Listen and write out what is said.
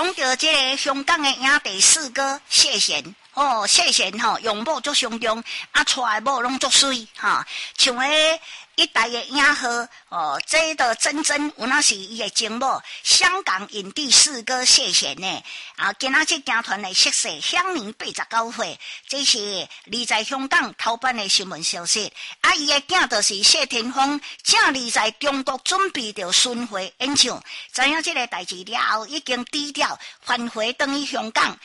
讲到这个香港的影帝四哥谢贤哦，谢贤吼容貌足上中，娶的某拢足水哈，像迄一代的影后哦，这个真有那是伊的情某，香港影帝四哥谢贤呢。今仔这行团的熟识，享年89岁，这是离在香港头版的新闻消息。伊的囝就是谢霆锋，正离在中国准备着巡回演唱，知影这个代志了后，已经低调返回登去香港，